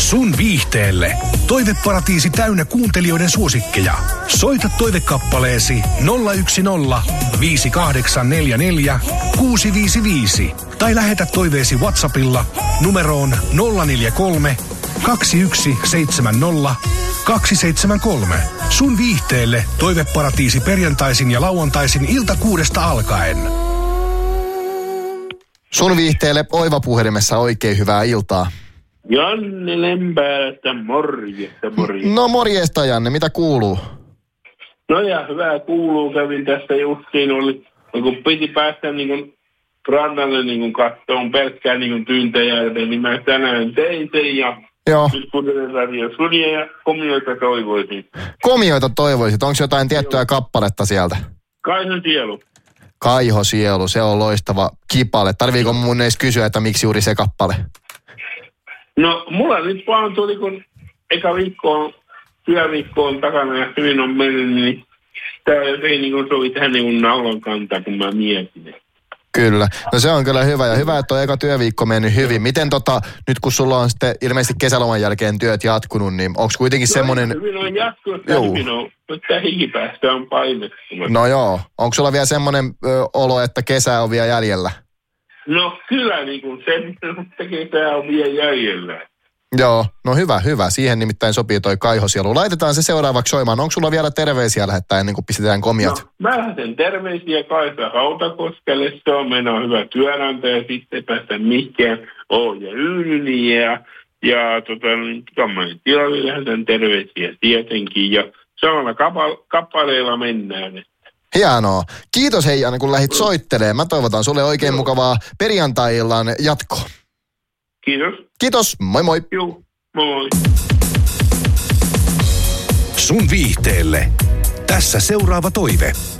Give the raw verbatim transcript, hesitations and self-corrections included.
Sun viihteelle. Toiveparatiisi täynnä kuuntelijoiden suosikkeja. Soita toivekappaleesi nolla yksi nolla viisi kahdeksan neljä neljä kuusi viisi viisi tai lähetä toiveesi WhatsAppilla numeroon nolla neljä kolme kaksi yksi seitsemän nolla kaksi seitsemän kolme. Sun viihteelle toiveparatiisi perjantaisin ja lauantaisin ilta kuudesta alkaen. Sun viihteelle Oiva puhelimessa oikein hyvää iltaa. Janne Lempäästä, morjesta, morjesta. No morjesta Janne, mitä kuuluu? No ja hyvää kuuluu, kävin tässä justiin, oli, kun piti päästä niin kuin rannalle niin kuin kattoon pelkkää niin kuin tyyntäjältä, niin mä tänään tein sen ja Joo. nyt kuuntelen radio Sunia ja komioita toivoisin. Komioita toivoisit, onko jotain tiettyä kappaletta sieltä? Kaiho sielu. Kaiho sielu, se on loistava kipale. Tarviiko mun edes kysyä, että miksi juuri se kappale? No mulla nyt vaan tuli, kun eka viikkoon, työviikkoon takana ja hyvin on mennyt, niin tää ei niin kuin sovi tähän niin kuin naulan kantaa, kun mä mietin. Kyllä. No se on kyllä hyvä ja hyvä, että on eka työviikko mennyt hyvin. Miten tota, nyt kun sulla on sitten ilmeisesti kesäloman jälkeen työt jatkunut, niin onko kuitenkin no, semmoinen... Hyvin on jatkunut, hyvin on, mutta hikipäästä on painettu. No joo. Onko sulla vielä semmoinen ö, olo, että kesä on vielä jäljellä? No kyllä, niin kuin sen, että kesä on vielä jäljellä. Joo, no hyvä, hyvä. Siihen nimittäin sopii toi kaihosielu. Laitetaan se seuraavaksi soimaan. Onko sulla vielä terveisiä lähettää ennen kuin pistetään komiat? No, mä lähden terveisiä Kaisa Hautakoskelle. Se on menoa hyvä työnantaja. Sitten päästä mihinkään O ja Yyni ja, ja tota, Kammanin tilalle lähdetään terveisiä tietenkin. Ja samalla kapa- kappaleilla mennään. Hienoa. Kiitos hei Janne, kun lähdit soittelemaan. Mä toivotan sulle oikein Joo. mukavaa perjantai-illan jatkoa. Kiitos. Kiitos. Moi moi. Joo, moi. Sun viihteelle. Tässä seuraava toive.